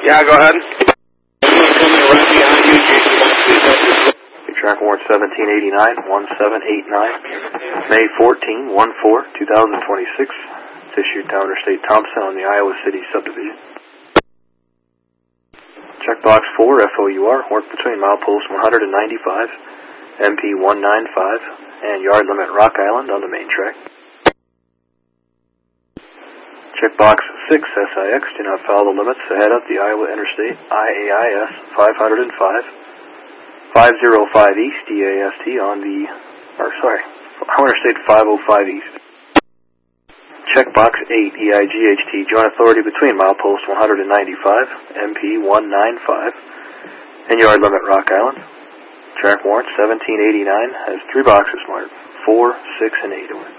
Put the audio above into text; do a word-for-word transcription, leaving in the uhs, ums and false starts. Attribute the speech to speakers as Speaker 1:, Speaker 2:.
Speaker 1: Yeah, go ahead.
Speaker 2: Track warrant seventeen eighty-nine, one seven eight nine, May fourteenth, one four, two thousand twenty-six. It's issued to Interstate Thompson on the Iowa City subdivision. Checkbox four, F O U R, work between milepost one ninety-five, M P one ninety-five, and yard limit Rock Island on the main track. Checkbox six, S I X, do not follow the limits ahead of the Iowa Interstate I A I S five oh five. five oh five East, D A S T on the, or sorry, Interstate five oh five East. Checkbox eight, E I G H T, joint authority between milepost one ninety-five, M P one ninety-five, and yard limit Rock Island. Track warrant seventeen eighty-nine has three boxes marked four, six, and eight.